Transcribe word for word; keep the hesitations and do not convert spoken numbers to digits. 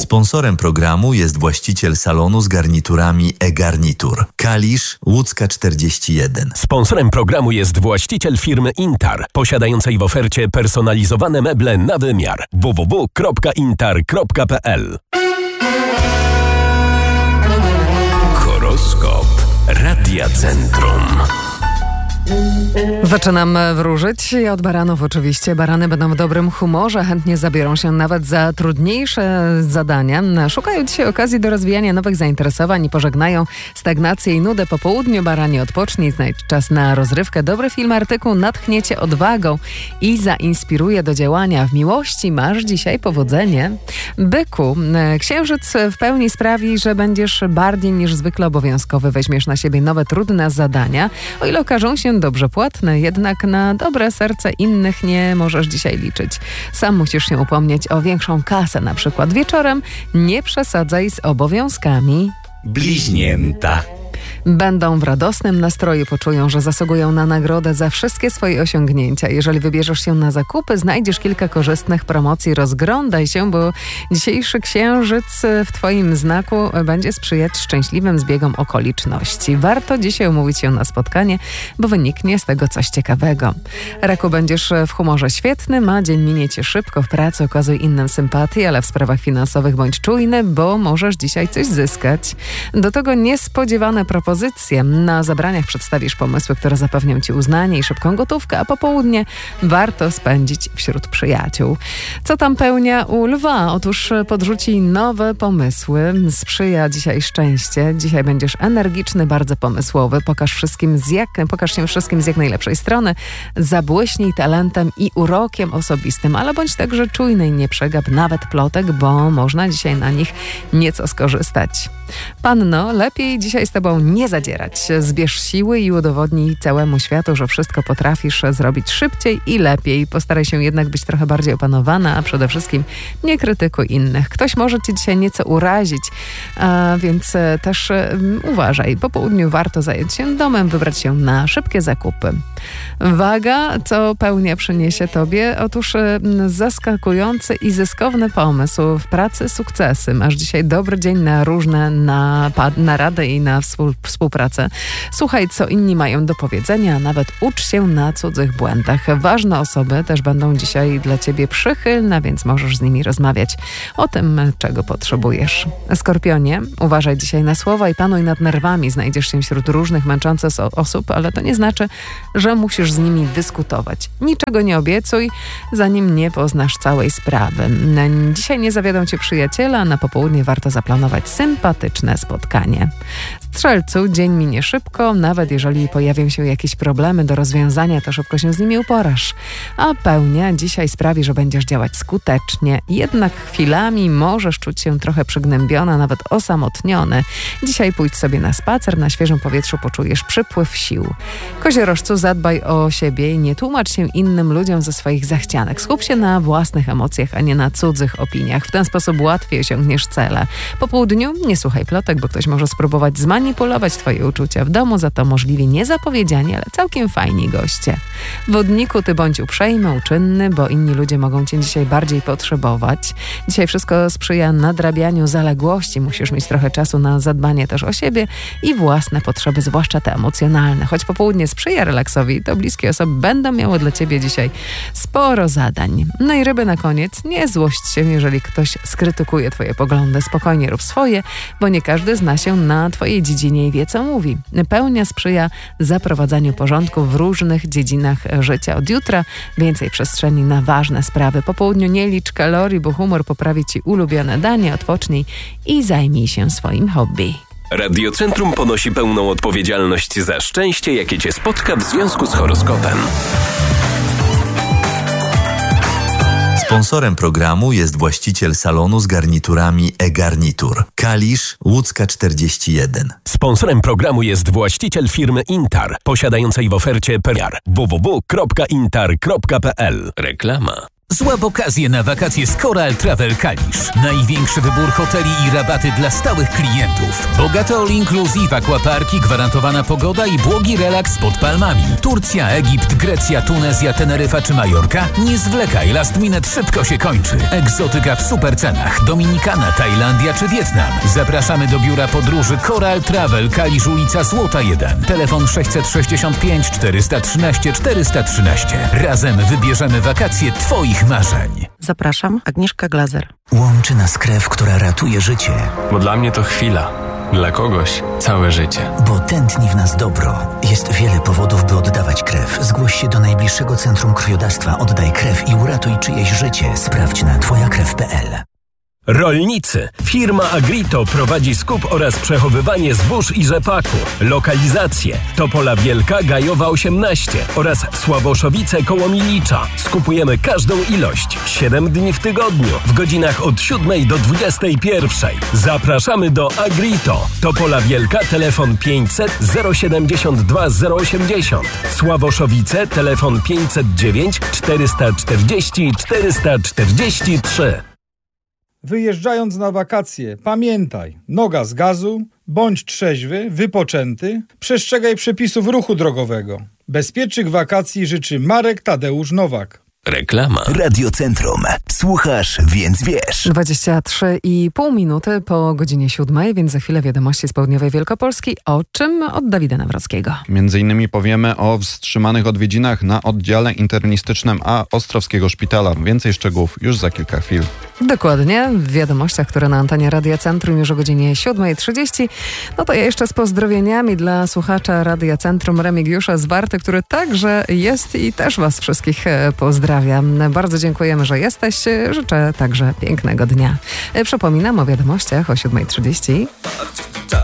Sponsorem programu jest właściciel salonu z garniturami e-Garnitur. Kalisz, Łódzka czterdzieści jeden. Sponsorem programu jest właściciel firmy Intar, posiadającej w ofercie personalizowane meble na wymiar. w w w kropka intar kropka p l. Horoskop Radia Centrum. Zaczynam wróżyć. Ja od baranów oczywiście. Barany będą w dobrym humorze, chętnie zabiorą się nawet za trudniejsze zadania. Szukają dzisiaj okazji do rozwijania nowych zainteresowań i pożegnają stagnację i nudę po południu. Baranie, odpocznij, znajdź czas na rozrywkę. Dobry film, artykuł natchnie cię odwagą i zainspiruje do działania. W miłości masz dzisiaj powodzenie. Byku, księżyc w pełni sprawi, że będziesz bardziej niż zwykle obowiązkowy. Weźmiesz na siebie nowe, trudne zadania, o ile okażą się dobrze płatne, jednak na dobre serce innych nie możesz dzisiaj liczyć. Sam musisz się upomnieć o większą kasę, na przykład wieczorem. Nie przesadzaj z obowiązkami. Bliźnięta. Będą w radosnym nastroju, poczują, że zasługują na nagrodę za wszystkie swoje osiągnięcia. Jeżeli wybierzesz się na zakupy, znajdziesz kilka korzystnych promocji. Rozglądaj się, bo dzisiejszy księżyc w twoim znaku będzie sprzyjać szczęśliwym zbiegom okoliczności. Warto dzisiaj umówić się na spotkanie, bo wyniknie z tego coś ciekawego. Raku, będziesz w humorze świetnym, a dzień minie ci szybko. W pracy okazuj innym sympatię, ale w sprawach finansowych bądź czujny, bo możesz dzisiaj coś zyskać. Do tego niespodziewane propozycje. Na zabraniach przedstawisz pomysły, które zapewnią ci uznanie i szybką gotówkę, a popołudnie warto spędzić wśród przyjaciół. Co tam pełnia u Lwa? Otóż podrzuci nowe pomysły. Sprzyja dzisiaj szczęście. Dzisiaj będziesz energiczny, bardzo pomysłowy. Pokaż, wszystkim z jak, pokaż się wszystkim z jak najlepszej strony. Zabłyśnij talentem i urokiem osobistym, ale bądź także czujny i nie przegap nawet plotek, bo można dzisiaj na nich nieco skorzystać. Panno, lepiej dzisiaj z tobą nie zadzierać. Zbierz siły i udowodnij całemu światu, że wszystko potrafisz zrobić szybciej i lepiej. Postaraj się jednak być trochę bardziej opanowana, a przede wszystkim nie krytykuj innych. Ktoś może cię dzisiaj nieco urazić, a więc też um, uważaj. Po południu warto zająć się domem, wybrać się na szybkie zakupy. Waga, co pełnia przyniesie tobie? Otóż um, zaskakujący i zyskowny pomysł. W pracy sukcesy. Masz dzisiaj dobry dzień na różne napad, narady i na współpracę. Słuchaj, co inni mają do powiedzenia, a nawet ucz się na cudzych błędach. Ważne osoby też będą dzisiaj dla ciebie przychylne, więc możesz z nimi rozmawiać o tym, czego potrzebujesz. Skorpionie, uważaj dzisiaj na słowa i panuj nad nerwami. Znajdziesz się wśród różnych męczących osób, ale to nie znaczy, że musisz z nimi dyskutować. Niczego nie obiecuj, zanim nie poznasz całej sprawy. Dzisiaj nie zawiodą cię przyjaciele, a na popołudnie warto zaplanować sympatyczne spotkanie. Strzelcu, dzień minie szybko, nawet jeżeli pojawią się jakieś problemy do rozwiązania, to szybko się z nimi uporasz. A pełnia dzisiaj sprawi, że będziesz działać skutecznie, jednak chwilami możesz czuć się trochę przygnębiona, nawet osamotniony. Dzisiaj pójdź sobie na spacer, na świeżym powietrzu poczujesz przypływ sił. Koziorożcu, zadbaj o siebie i nie tłumacz się innym ludziom ze swoich zachcianek. Skup się na własnych emocjach, a nie na cudzych opiniach. W ten sposób łatwiej osiągniesz cele. Po południu nie słuchaj plotek, bo ktoś może spróbować zmanipulować twoje uczucia. W domu za to możliwi niezapowiedziani, ale całkiem fajni goście. W Wodniku, ty bądź uprzejmy, uczynny, bo inni ludzie mogą cię dzisiaj bardziej potrzebować. Dzisiaj wszystko sprzyja nadrabianiu zaległości. Musisz mieć trochę czasu na zadbanie też o siebie i własne potrzeby, zwłaszcza te emocjonalne. Choć popołudnie sprzyja relaksowi, to bliskie osoby będą miały dla ciebie dzisiaj sporo zadań. No i ryby na koniec. Nie złość się, jeżeli ktoś skrytykuje twoje poglądy. Spokojnie rób swoje, bo nie każdy zna się na twojej dziedzinie i wie, co mówi. Pełnia sprzyja zaprowadzaniu porządku w różnych dziedzinach życia. Od jutra więcej przestrzeni na ważne sprawy. Po południu nie licz kalorii, bo humor poprawi ci ulubione danie. Odpocznij i zajmij się swoim hobby. Radiocentrum ponosi pełną odpowiedzialność za szczęście, jakie cię spotka w związku z horoskopem. Sponsorem programu jest właściciel salonu z garniturami e-Garnitur. Kalisz, Łódzka czterdzieści jeden. Sponsorem programu jest właściciel firmy Intar, posiadającej w ofercie P R. w w w kropka intar kropka p l. Reklama. Złap okazję na wakacje z Coral Travel Kalisz. Największy wybór hoteli i rabaty dla stałych klientów. Bogate all-inclusive, aquaparki, gwarantowana pogoda i błogi relaks pod palmami. Turcja, Egipt, Grecja, Tunezja, Teneryfa czy Majorka? Nie zwlekaj, last minute szybko się kończy. Egzotyka w super cenach. Dominikana, Tajlandia czy Wietnam. Zapraszamy do biura podróży Coral Travel Kalisz, ulica Złota jeden. Telefon sześćset sześćdziesiąt pięć czterysta trzynaście czterysta trzynaście. Razem wybierzemy wakacje twoich marzeń. Zapraszam, Agnieszka Glazer. Łączy nas krew, która ratuje życie. Bo dla mnie to chwila, dla kogoś całe życie. Bo tętni w nas dobro. Jest wiele powodów, by oddawać krew. Zgłoś się do najbliższego centrum krwiodawstwa. Oddaj krew i uratuj czyjeś życie. Sprawdź na twoja krew kropka pe el. Rolnicy. Firma Agrito prowadzi skup oraz przechowywanie zbóż i rzepaku. Lokalizacje: Topola Wielka, Gajowa osiemnaście oraz Sławoszowice koło Milicza. Skupujemy każdą ilość. siedem dni w tygodniu, w godzinach od siódmej do dwudziestej pierwszej. Zapraszamy do Agrito. Topola Wielka, telefon pięćset zero siedemdziesiąt dwa zero osiemdziesiąt. Sławoszowice, telefon pięćset dziewięć czterysta czterdzieści czterysta czterdzieści trzy. Wyjeżdżając na wakacje, pamiętaj, noga z gazu, bądź trzeźwy, wypoczęty, przestrzegaj przepisów ruchu drogowego. Bezpiecznych wakacji życzy Marek Tadeusz Nowak. Reklama. Radiocentrum. Słuchasz, więc wiesz. dwadzieścia trzy i pół minuty po godzinie siódmej, więc za chwilę wiadomości z południowej Wielkopolski. O czym? Od Dawida Nawrockiego. Między innymi powiemy o wstrzymanych odwiedzinach na oddziale internistycznym A Ostrowskiego Szpitala. Więcej szczegółów już za kilka chwil. Dokładnie, w wiadomościach, które na antenie Radia Centrum już o godzinie siódmej trzydzieści. No to ja jeszcze z pozdrowieniami dla słuchacza Radia Centrum Remigiusza z Warty, który także jest i też was wszystkich pozdrawiam. Bardzo dziękujemy, że jesteście. Życzę także pięknego dnia. Przypominam o wiadomościach o siódmej trzydzieści.